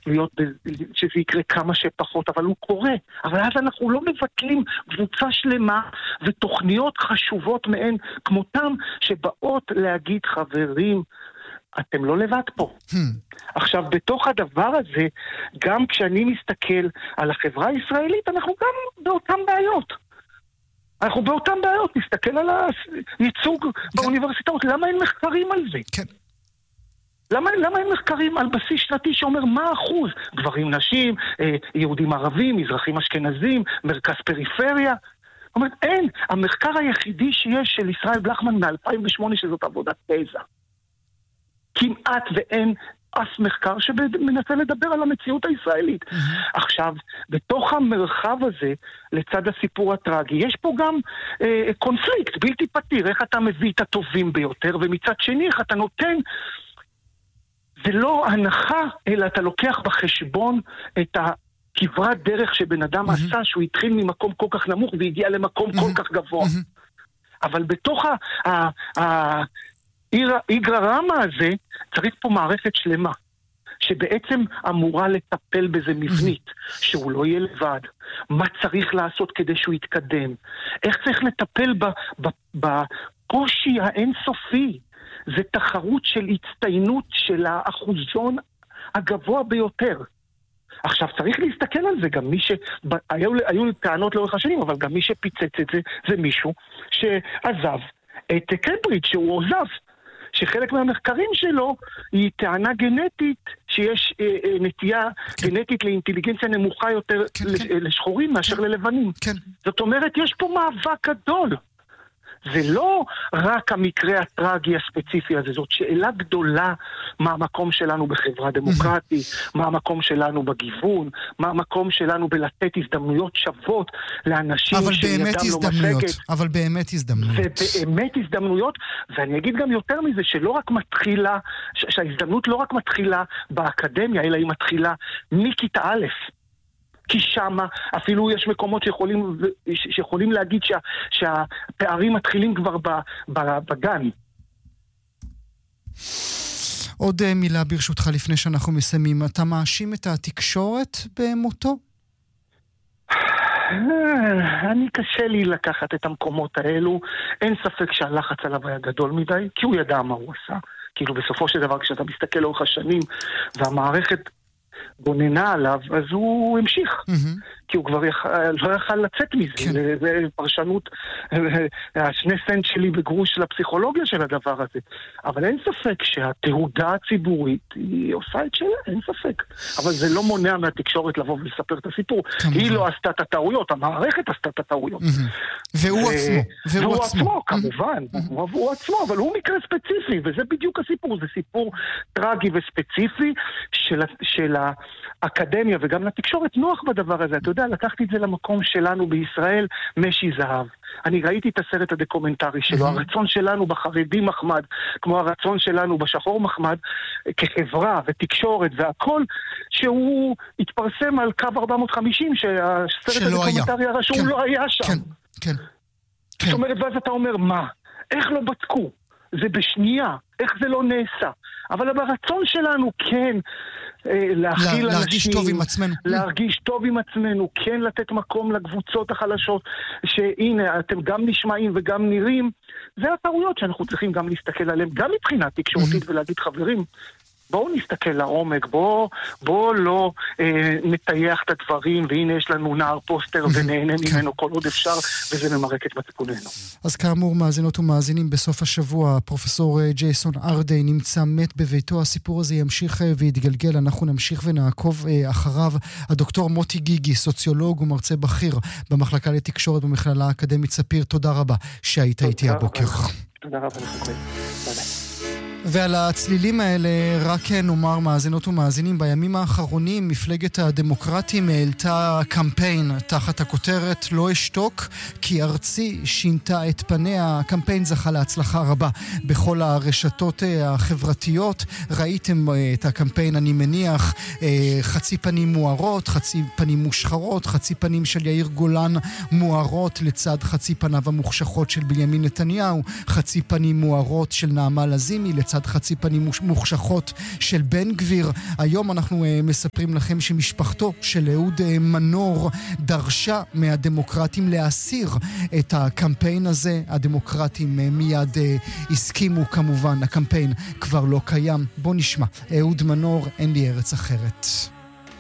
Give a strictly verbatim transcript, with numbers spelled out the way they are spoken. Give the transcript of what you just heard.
להיות, שזה יקרה כמה שפחות, אבל הוא קורה. אבל אז אנחנו לא מבטלים קבוצה שלמה ותוכניות חשובות מהן כמותם, שבאות להגיד חברים, אתם לא לבד פה. Hmm. עכשיו, בתוך הדבר הזה, גם כשאני מסתכל על החברה הישראלית, אנחנו גם באותן בעיות. אנחנו באותן בעיות, נסתכל על הייצוג כן. באוניברסיטאות. למה אין מחקרים על זה? כן. למה, למה אין מחקרים על בסיס שנתי שאומר מה האחוז? גברים, נשים, יהודים ערבים, מזרחים אשכנזים, מרכז פריפריה. זאת אומרת, אין. המחקר היחידי שיש של ישראל בלחמן מ-אלפיים ושמונה, שזאת עבודת תזה. כמעט ואין אף מחקר שמנסה לדבר על המציאות הישראלית. Mm-hmm. עכשיו, בתוך המרחב הזה, לצד הסיפור הטרגי, יש פה גם אה, קונפליקט בלתי פתיר, איך אתה מביא את הטובים ביותר, ומצד שני, איך אתה נותן, זה לא הנחה, אלא אתה לוקח בחשבון את הכברת דרך שבן אדם mm-hmm. עשה, שהוא התחיל ממקום כל כך נמוך, והגיע למקום mm-hmm. כל כך גבוה. Mm-hmm. אבל בתוך ה... ה, ה איגרא רמא הזה, צריך פה מערכת שלמה, שבעצם אמורה לטפל בזה מבנית, שהוא לא יהיה לבד. מה צריך לעשות כדי שהוא יתקדם? איך צריך לטפל בקושי האינסופי? זה תחרות של הצטיינות של האחוזון הגבוה ביותר. עכשיו, צריך להסתכל על זה, גם מי ש... היו, היו טענות לאורך השנים, אבל גם מי שפיצץ את זה, זה מישהו שעזב את קיימברידג' שהוא עוזב. שחלק מהמחקרים שלו היא טענה גנטית, שיש אה, אה, נטייה כן. גנטית לאינטליגנציה נמוכה יותר כן, לש, כן. לשחורים מאשר כן. ללבנים. כן. זאת אומרת, יש פה מאבק גדול. זה לא רק המקרה הטרגי הספציפי הזה, זאת שאלה גדולה מה המקום שלנו בחברה דמוקרטית, מה המקום שלנו בגיוון, מה המקום שלנו בלתת הזדמנויות שוות לאנשים שידם לא משגת. אבל באמת הזדמנויות. ובאמת הזדמנויות, ואני אגיד גם יותר מזה, שלא רק מתחילה, שההזדמנות לא רק מתחילה באקדמיה, אלא היא מתחילה מכיתה א'. כי שמה אפילו יש מקומות שיכולים, שיכולים להגיד שה, שהפערים מתחילים כבר בגן. עוד מילה ברשותך לפני שאנחנו מסיימים. אתה מאשים את התקשורת במותו? אני קשה לי לקחת את המקומות האלו. אין ספק שהלחץ עליו היה גדול מדי, כי הוא ידע מה הוא עשה. כאילו בסופו של דבר כשאתה מסתכל לאורך השנים והמערכת בוננה עליו, אז הוא המשיך. Mm-hmm. כי הוא כבר יח... לא יכל לצאת מזה. כן. זה, זה פרשנות, השני סנט שלי בגרוש של הפסיכולוגיה של הדבר הזה. אבל אין ספק שהתהודה הציבורית היא עושה את שלה, אין ספק. אבל זה לא מונע מהתקשורת לבוא ולספר את הסיפור. כמובן. היא לא עשתה את הטעויות, המערכת עשתה את הטעויות. Mm-hmm. והוא ו... עצמו. והוא, והוא עצמו, עצמו כמובן. Mm-hmm. הוא, הוא עצמו, אבל הוא מקרה ספציפי, וזה בדיוק הסיפור. זה סיפור טרגי וספציפי של, של האקדמיה, וגם לתקשורת נוח בדבר הזה. אתה יודע, לקחתי את זה למקום שלנו בישראל, משי זהב. אני ראיתי את הסרט הדוקומנטרי שלו, הרצון שלנו בחרדי מחמד, כמו הרצון שלנו בשחור מחמד, כחברה ותקשורת והכל, שהוא התפרסם על קו ארבע מאות וחמישים, שהסרט הדוקומנטרי הרשום כן. לא היה שם. כן, כן. זאת כן. אומרת, ואז אתה אומר, מה? איך לא בדקו? זה בשנייה. איך זה לא נעשה? אבל ברצון שלנו כן להכיל לה, להרגיש אנשים, טוב עם עצמנו. להרגיש טוב עם עצמנו, כן לתת מקום לקבוצות החלשות, שהנה, אתם גם נשמעים וגם נראים, זה הטעויות שאנחנו צריכים גם להסתכל עליהם, גם מבחינה תקשורתית, ולהגיד חברים, בואו נסתכל לעומק, בואו בוא לא אה, נטייח את הדברים, והנה יש לנו נער פוסטר ונהנה ממנו כל עוד אפשר, וזה ממרק את מצפוננו. אז כאמור, מאזינות ומאזינים, בסוף השבוע פרופסור ג'ייסון ארדיי נמצא מת בביתו, הסיפור הזה ימשיך ויתגלגל, אנחנו נמשיך ונעקוב אה, אחריו. הדוקטור מוטי גיגי, סוציולוג ומרצה בכיר במחלקה לתקשורת במכללה האקדמית ספיר, תודה רבה שהיית איתי הבוקר. תודה רבה לכם. ביי. ועל הצלילים האלה רק נאמר מאזינות ומאזינים, בימים האחרונים מפלגת הדמוקרטים העלתה קמפיין תחת הכותרת לא אשתוק כי ארצי שינתה את פניה. הקמפיין זכה להצלחה רבה בכל הרשתות החברתיות. ראיתם את הקמפיין, אני מניח, חצי פנים מוארות, חצי פנים מושחרות, חצי פנים של יאיר גולן מוארות לצד חצי פניו המוחשכות של בנימין נתניהו, חצי פנים מוארות של נעמה לזימי לצד לצד חצי פנים מוחשכות של בן גביר. היום אנחנו מספרים לכם שמשפחתו של אהוד מנור דרשה מהדמוקרטים להסיר את הקמפיין הזה. הדמוקרטים מיד הסכימו כמובן, הקמפיין כבר לא קיים. בוא נשמע, אהוד מנור, אין לי ארץ אחרת.